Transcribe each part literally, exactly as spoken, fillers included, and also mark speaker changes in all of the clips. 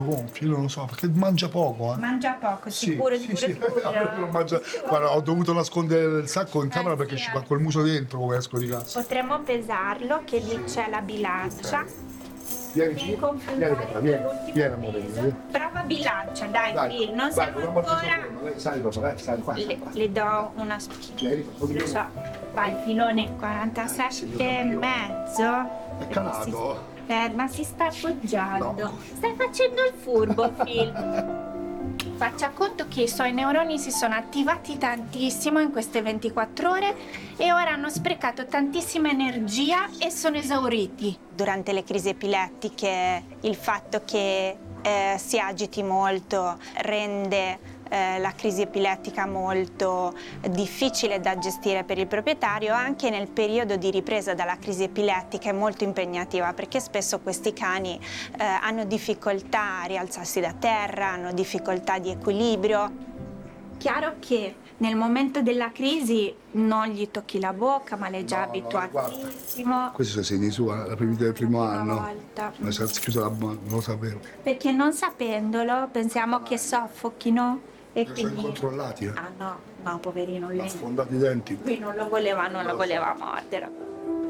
Speaker 1: Gonfi, non lo so, perché mangia poco, eh.
Speaker 2: Mangia poco,
Speaker 1: Sì,
Speaker 2: sicuro
Speaker 1: sì,
Speaker 2: di
Speaker 1: sì.
Speaker 2: pure
Speaker 1: Non mangia... Guarda, ho dovuto nascondere il sacco in
Speaker 2: Eh,
Speaker 1: camera perché
Speaker 2: sì,
Speaker 1: ci
Speaker 2: eh.
Speaker 1: va col muso dentro come esco di casa.
Speaker 2: Potremmo pesarlo, che lì
Speaker 1: Sì.
Speaker 2: c'è la bilancia.
Speaker 1: Ok. Vieni,
Speaker 2: E
Speaker 1: vieni,
Speaker 2: confrontare
Speaker 1: Carla,
Speaker 2: con
Speaker 1: vieni,
Speaker 2: l'ultimo
Speaker 1: vieni amore
Speaker 2: peso.
Speaker 1: mio.
Speaker 2: Prova bilancia, dai,
Speaker 1: Dai,
Speaker 2: Phil, non
Speaker 1: vai,
Speaker 2: siamo
Speaker 1: proviamo a
Speaker 2: ancora.
Speaker 1: farlo, dai, sali papà, dai, sali qua.
Speaker 2: Le, le do una
Speaker 1: Vieni,
Speaker 2: lo so. Vai, filone quarantasette e mezzo.
Speaker 1: È calato.
Speaker 2: Ferma, si sta appoggiando.
Speaker 1: No.
Speaker 2: Stai facendo il furbo, Phil. Faccia conto che i suoi neuroni si sono attivati tantissimo in queste ventiquattro ore e ora hanno sprecato tantissima energia e sono esauriti. Durante le crisi epilettiche il fatto che eh, si agiti molto rende eh, la crisi epilettica molto difficile da gestire per il proprietario. Anche nel periodo di ripresa dalla crisi epilettica è molto impegnativa, perché spesso questi cani eh, hanno difficoltà a rialzarsi da terra, hanno difficoltà di equilibrio. Chiaro che nel momento della crisi non gli tocchi la bocca, ma l'hai già
Speaker 1: No, no,
Speaker 2: abituatissimo.
Speaker 1: Questo sono segni su, la prima del primo
Speaker 2: La prima
Speaker 1: anno.
Speaker 2: volta.
Speaker 1: Ma si è chiuso la bocca, non lo sapevo.
Speaker 2: Perché non sapendolo pensiamo che soffochino e
Speaker 1: Sono
Speaker 2: quindi...
Speaker 1: incontrollati, eh.
Speaker 2: Ah no, no, poverino,
Speaker 1: Ha
Speaker 2: lui,
Speaker 1: sfondato i denti.
Speaker 2: lui non lo voleva, non lo voleva mordere.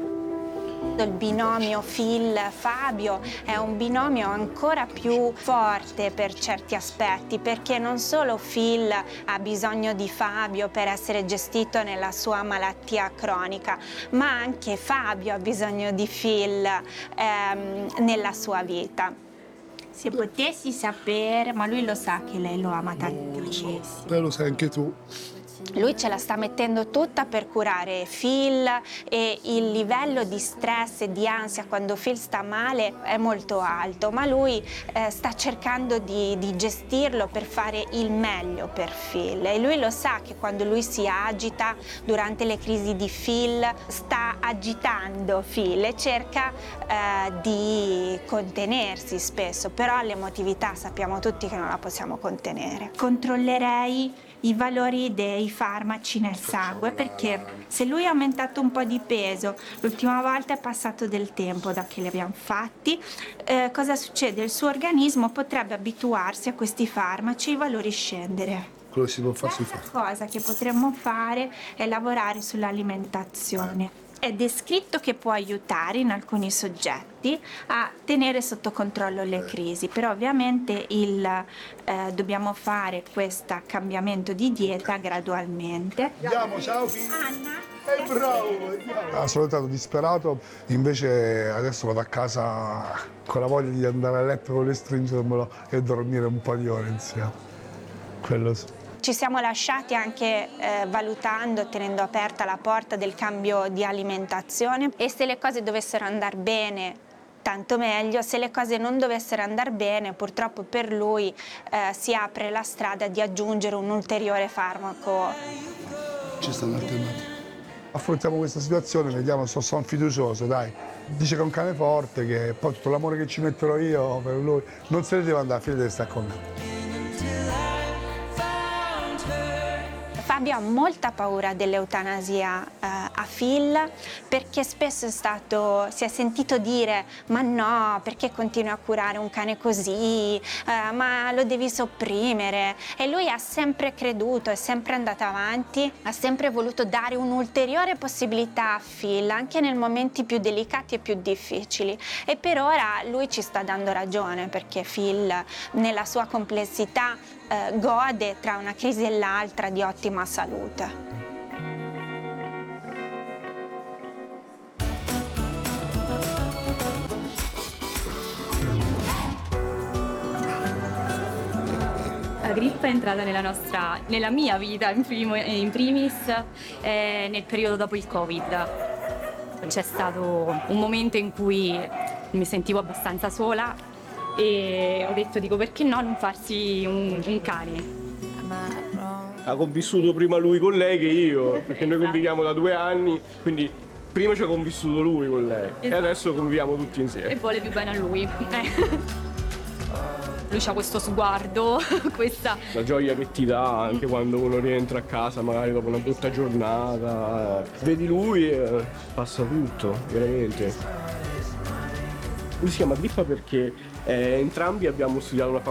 Speaker 2: Il binomio Phil-Fabio è un binomio ancora più forte per certi aspetti, perché non solo Phil ha bisogno di Fabio per essere gestito nella sua malattia cronica, ma anche Fabio ha bisogno di Phil ehm, nella sua vita. Se potessi sapere, ma lui lo sa che lei lo ama tantissimo.
Speaker 1: Beh, lo sai anche tu.
Speaker 2: Lui ce la sta mettendo tutta per curare Phil e il livello di stress e di ansia quando Phil sta male è molto alto, ma lui eh, sta cercando di, di gestirlo per fare il meglio per Phil, e lui lo sa che quando lui si agita durante le crisi di Phil sta agitando Phil e cerca eh, di contenersi spesso, però l'emotività sappiamo tutti che non la possiamo contenere. Controllerei i valori dei farmaci nel sangue, perché se lui ha aumentato un po' di peso, l'ultima volta è passato del tempo da che li abbiamo fatti, eh, cosa succede? Il suo organismo potrebbe abituarsi a questi farmaci e i valori scendere.
Speaker 1: Quello si può far, si
Speaker 2: L'altra
Speaker 1: fa.
Speaker 2: cosa che potremmo fare è lavorare sull'alimentazione. È descritto che può aiutare in alcuni soggetti a tenere sotto controllo le crisi, però ovviamente il, eh, dobbiamo fare questo cambiamento di dieta gradualmente.
Speaker 1: Andiamo, ciao Phil.
Speaker 2: Anna,
Speaker 1: È bravo. Ha salutato disperato, invece adesso vado a casa con la voglia di andare a letto con le stringermelo e dormire un po' di ore insieme. Quello sì.
Speaker 2: Ci siamo lasciati anche eh, valutando, tenendo aperta la porta del cambio di alimentazione, e se le cose dovessero andare bene tanto meglio, se le cose non dovessero andare bene purtroppo per lui eh, si apre la strada di aggiungere un ulteriore farmaco.
Speaker 1: Ci stanno alternative. Affrontiamo questa situazione, vediamo, so, sono fiducioso, dai. Dice che è un cane forte, che poi tutto l'amore che ci metterò io per lui non se ne deve andare, fine deve stare con me.
Speaker 2: Fabio ha molta paura dell'eutanasia eh, a Phil, perché spesso è stato, si è sentito dire: ma no, perché continui a curare un cane così, eh, ma lo devi sopprimere. E lui ha sempre creduto, è sempre andato avanti, ha sempre voluto dare un'ulteriore possibilità a Phil, anche nei momenti più delicati e più difficili. E per ora lui ci sta dando ragione, perché Phil nella sua complessità eh, gode tra una crisi e l'altra di ottima salute.
Speaker 3: La grippa è entrata nella nostra, nella mia vita in, primo, in primis eh, nel periodo dopo il Covid. C'è stato un momento in cui mi sentivo abbastanza sola e ho detto, dico, perché no non farsi un, un cane?
Speaker 4: Ha convissuto prima lui con lei che io, perché noi conviviamo da due anni, quindi prima ci ha convissuto lui con lei e adesso conviviamo tutti
Speaker 3: E
Speaker 4: insieme.
Speaker 3: vuole più bene a lui. Lui ha questo sguardo, questa...
Speaker 4: La gioia che ti dà anche quando uno rientra a casa magari dopo una brutta giornata, vedi lui e passa tutto, veramente. Lui si chiama grippa perché Eh, entrambi abbiamo studiato una facoltà